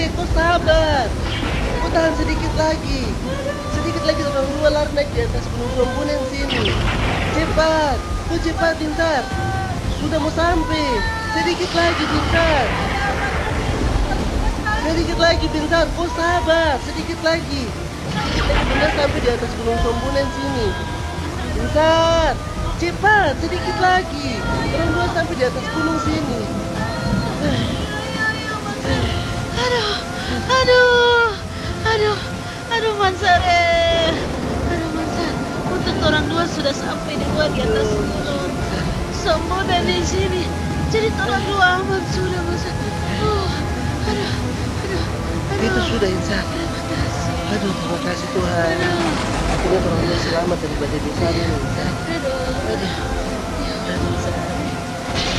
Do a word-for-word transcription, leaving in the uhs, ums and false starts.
kau sabar. Kau tahan sedikit lagi. Sedikit lagi orang dua lari naik di atas gunung Sombuneng sini. Cepat, kau cepat Bintar. Sudah mau sampai. Sedikit lagi Bintar. Sedikit lagi Bintar, kau sabar. Sedikit lagi. Sedikit lagi Bintar sampai di atas gunung Sombuneng sini. Bintar, cepat, sedikit lagi. Orang dua sampai di atas gunung sini. Aduh, aduh, aduh, aduh Mansare. Aduh Mansar, untuk orang dua sudah sampai di luar di atas gunung. Sombong dan di sini. Jadi orang dua aman sudah Mansar. Uh, aduh, aduh, aduh. Itu sudah Insan. Terima kasih. Aduh, terima kasih Tuhan. Akhirnya orang dua selamat dari badai besar ini Insan. Aduh, aduh. Aduh, Insan.